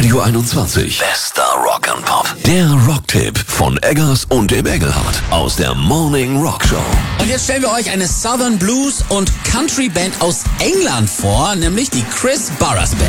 Radio 21. Bester Rock'n'Pop. Der Rocktipp von Eggers und dem Engelhardt aus der Morning Rock Show. Und jetzt stellen wir euch eine Southern Blues und Country Band aus England vor, nämlich die Chris Barras Band.